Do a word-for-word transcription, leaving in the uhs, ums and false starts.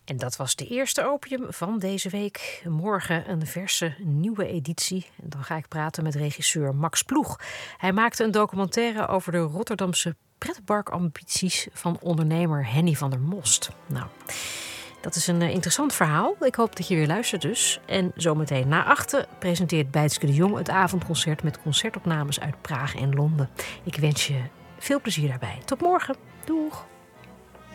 En dat was de eerste Opium van deze week. Morgen een verse nieuwe editie. En dan ga ik praten met regisseur Max Ploeg. Hij maakte een documentaire over de Rotterdamse pretparkambities van ondernemer Henny van der Most. Nou, dat is een interessant verhaal. Ik hoop dat je weer luistert dus. En zometeen na achten presenteert Bijtske de Jong het avondconcert met concertopnames uit Praag en Londen. Ik wens je veel plezier daarbij. Tot morgen. Doeg!